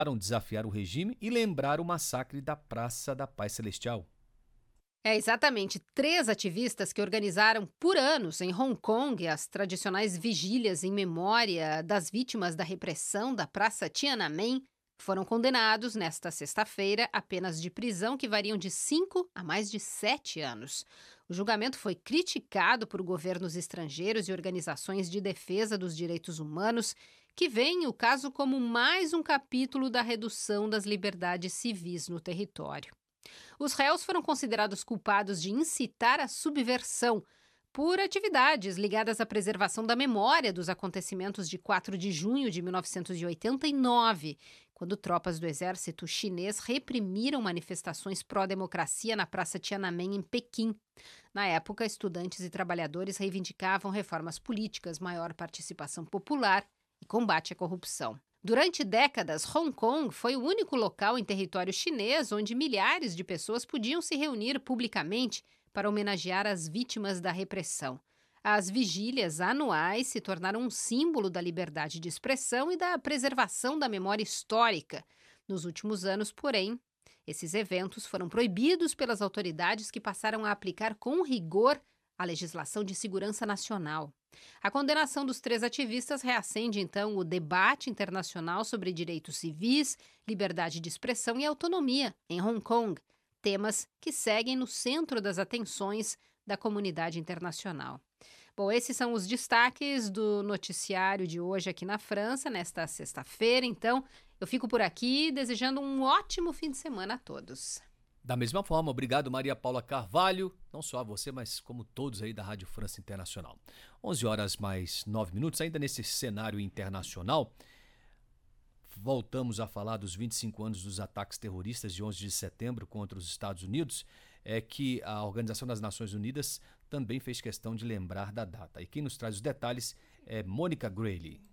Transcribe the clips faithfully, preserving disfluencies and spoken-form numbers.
desafiar o regime e lembrar o massacre da Praça da Paz Celestial. É exatamente três ativistas que organizaram por anos em Hong Kong as tradicionais vigílias em memória das vítimas da repressão da Praça Tiananmen foram condenados nesta sexta-feira a penas de prisão que variam de cinco a mais de sete anos. O julgamento foi criticado por governos estrangeiros e organizações de defesa dos direitos humanos, que veem o caso como mais um capítulo da redução das liberdades civis no território. Os réus foram considerados culpados de incitar a subversão por atividades ligadas à preservação da memória dos acontecimentos de quatro de junho de mil novecentos e oitenta e nove, quando tropas do exército chinês reprimiram manifestações pró-democracia na Praça Tiananmen, em Pequim. Na época, estudantes e trabalhadores reivindicavam reformas políticas, maior participação popular e combate à corrupção. Durante décadas, Hong Kong foi o único local em território chinês onde milhares de pessoas podiam se reunir publicamente para homenagear as vítimas da repressão. As vigílias anuais se tornaram um símbolo da liberdade de expressão e da preservação da memória histórica. Nos últimos anos, porém, esses eventos foram proibidos pelas autoridades que passaram a aplicar com rigor a legislação de segurança nacional. A condenação dos três ativistas reacende, então, o debate internacional sobre direitos civis, liberdade de expressão e autonomia em Hong Kong, temas que seguem no centro das atenções da comunidade internacional. Bom, esses são os destaques do noticiário de hoje aqui na França, nesta sexta-feira. Então, eu fico por aqui desejando um ótimo fim de semana a todos. Da mesma forma, obrigado Maria Paula Carvalho, não só a você, mas como todos aí da Rádio França Internacional. onze horas mais nove minutos, ainda nesse cenário internacional, voltamos a falar dos vinte e cinco anos dos ataques terroristas de onze de setembro contra os Estados Unidos, é que a Organização das Nações Unidas também fez questão de lembrar da data. E quem nos traz os detalhes é Mônica Grayle.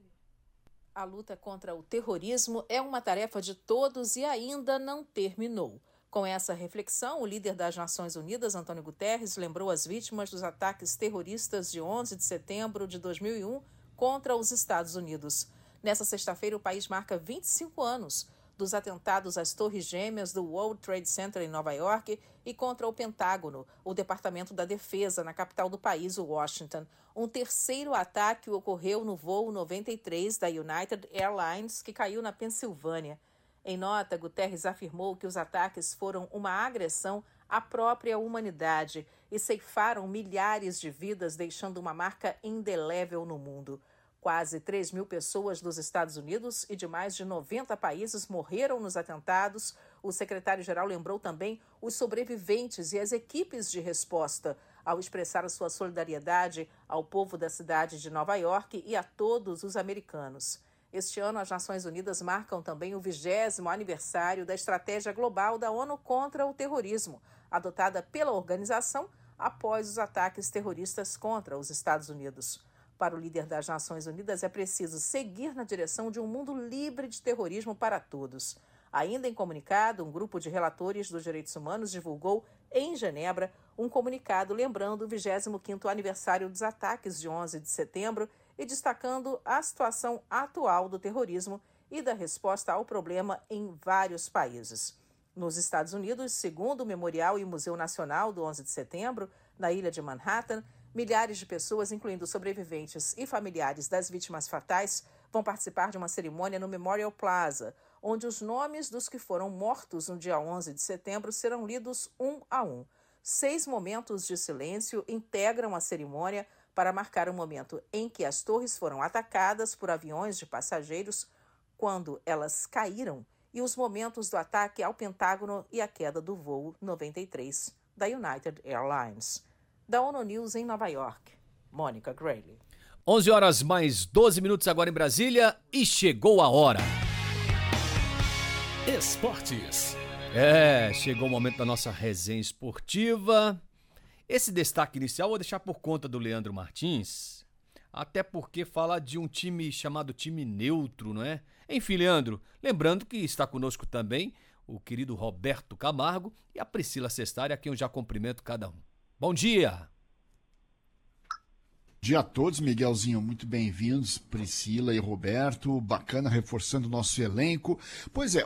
A luta contra o terrorismo é uma tarefa de todos e ainda não terminou. Com essa reflexão, o líder das Nações Unidas, Antônio Guterres, lembrou as vítimas dos ataques terroristas de onze de setembro de dois mil e um contra os Estados Unidos. Nessa sexta-feira, o país marca vinte e cinco anos dos atentados às Torres Gêmeas do World Trade Center em Nova York e contra o Pentágono, o Departamento da Defesa, na capital do país, Washington. Um terceiro ataque ocorreu no voo noventa e três da United Airlines, que caiu na Pensilvânia. Em nota, Guterres afirmou que os ataques foram uma agressão à própria humanidade e ceifaram milhares de vidas, deixando uma marca indelével no mundo. Quase três mil pessoas dos Estados Unidos e de mais de noventa países morreram nos atentados. O secretário-geral lembrou também os sobreviventes e as equipes de resposta, ao expressar a sua solidariedade ao povo da cidade de Nova York e a todos os americanos. Este ano, as Nações Unidas marcam também o vigésimo aniversário da Estratégia Global da ONU contra o Terrorismo, adotada pela organização após os ataques terroristas contra os Estados Unidos. Para o líder das Nações Unidas, é preciso seguir na direção de um mundo livre de terrorismo para todos. Ainda em comunicado, um grupo de relatores dos direitos humanos divulgou, em Genebra, um comunicado lembrando o vigésimo quinto aniversário dos ataques de onze de setembro e destacando a situação atual do terrorismo e da resposta ao problema em vários países. Nos Estados Unidos, segundo o Memorial e Museu Nacional do onze de setembro, na ilha de Manhattan, milhares de pessoas, incluindo sobreviventes e familiares das vítimas fatais, vão participar de uma cerimônia no Memorial Plaza, onde os nomes dos que foram mortos no dia onze de setembro serão lidos um a um. Seis momentos de silêncio integram a cerimônia para marcar o momento em que as torres foram atacadas por aviões de passageiros, quando elas caíram, e os momentos do ataque ao Pentágono e a queda do voo noventa e três da United Airlines. Da ONU News em Nova York, Mônica Grayle. onze horas mais doze minutos agora em Brasília e chegou a hora. Esportes. É, chegou o momento da nossa resenha esportiva. Esse destaque inicial eu vou deixar por conta do Leandro Martins, até porque fala de um time chamado time neutro, não é? Enfim, Leandro, lembrando que está conosco também o querido Roberto Camargo e a Priscila Cestari, a quem eu já cumprimento cada um. Bom dia! Bom dia a todos, Miguelzinho, muito bem-vindos, Priscila e Roberto, bacana, reforçando o nosso elenco. Pois é,